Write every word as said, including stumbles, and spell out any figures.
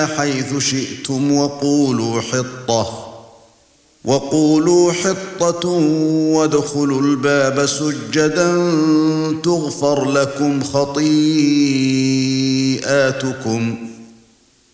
حيث شئتم وقولوا حطة وقولوا حطة وادخلوا الباب سجدا تغفر لكم خطيئاتكم